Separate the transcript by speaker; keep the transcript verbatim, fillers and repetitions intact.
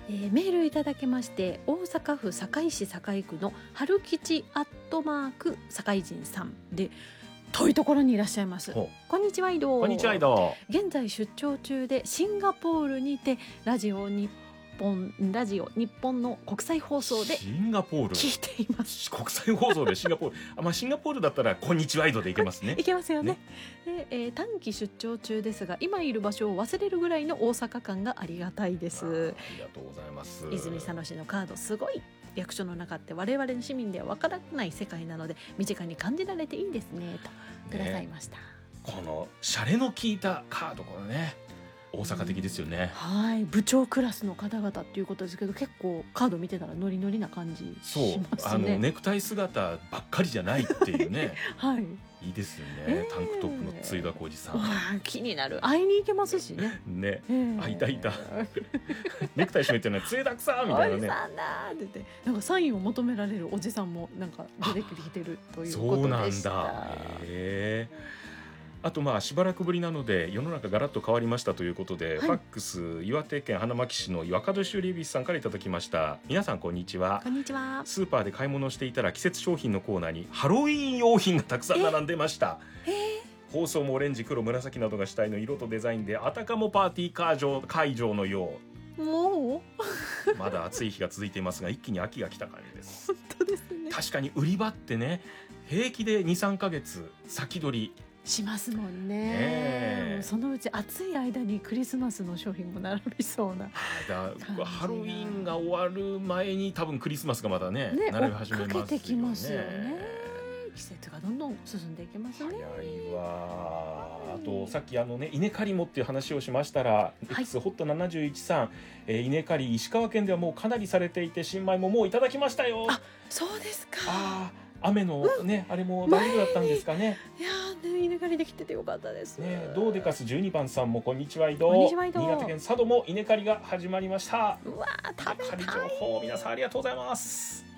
Speaker 1: えー、メールいただきまして、大阪府堺市堺区の春吉アットマーク堺人さんで、遠いところにいらっしゃいます。こんにちは、移動。
Speaker 2: こんにちは、移動。
Speaker 1: 現在出張中でシンガポールにてラジオ日本ラジオ日本の国際放送で
Speaker 2: シンガポール
Speaker 1: 聞いています。
Speaker 2: 国際放送でシンガポールあ、まあ、シンガポールだったらこんにちは、移動でいけますね。
Speaker 1: いけますよね。で、えー、短期出張中ですが、今いる場所を忘れるぐらいの大阪感がありがたいです。
Speaker 2: あ, ありがとうございます。
Speaker 1: 泉佐野市のカードすごい。役所の中って我々の市民ではわからない世界なので、身近に感じられていいですねとくださいました、ね、
Speaker 2: このシャレの効いたカード、これね、大阪的ですよね、
Speaker 1: うん、はい、部長クラスの方々っていうことですけど、結構カード見てたらノリノリな感じしますね。
Speaker 2: そう、あのネクタイ姿ばっかりじゃないっていうね
Speaker 1: はい、
Speaker 2: いいですよね、
Speaker 1: えー、
Speaker 2: タンクトップのついだこおじさん、
Speaker 1: 気になる。会いに行けますしね
Speaker 2: ね、
Speaker 1: えー、
Speaker 2: あいたいたネクタイ締めてるのはついだくさみたいなね、
Speaker 1: おじさんだって言ってなんかサインを求められるおじさんもなんか出てきてるということでした。
Speaker 2: そうなんだ。へー。あとまあしばらくぶりなので世の中ガラッと変わりましたということで、はい、ファックス岩手県花巻市の岩門修理ビスさんからいただきました。皆さんこんにちは。
Speaker 1: こんにちは。
Speaker 2: スーパーで買い物をしていたら季節商品のコーナーにハロウィーン用品がたくさん並んでました。
Speaker 1: ええー、
Speaker 2: 包装もオレンジ、黒、紫などが主体の色とデザインで、あたかもパーティー会場、会場のよ
Speaker 1: う。も
Speaker 2: うまだ暑い日が続いていますが、一気に秋が来た感じです。
Speaker 1: 本当ですね。
Speaker 2: 確かに売り場ってね、平気で にさんかげつ先取り
Speaker 1: しますもん ね,
Speaker 2: ね。
Speaker 1: そのうち暑い間にクリスマスの商品も並びそうな
Speaker 2: だハロウィーンが終わる前に多分クリスマスがまた ね, ね並び始めますよね。
Speaker 1: 追っかけてきますよね。季節がどんどん進んでいきますね。
Speaker 2: 早いわ。あとさっきあのね、稲刈りもっていう話をしましたら、はい、X ホットななじゅういちさん、えー、稲刈り石川県ではもうかなりされていて、新米ももういただきましたよ。
Speaker 1: あ、そうですか。
Speaker 2: あ、雨のね、うん、あれも大丈夫だったんですかね。
Speaker 1: いやー、ね、稲刈りできててよかったです
Speaker 2: ね。ドーデカスじゅうにばんさんもこんにちは、移動。
Speaker 1: こんにちは、移動。
Speaker 2: 新潟県佐渡も稲刈りが始まりました。
Speaker 1: うわー、食べたい。
Speaker 2: 稲刈り情報皆さんありがとうございます。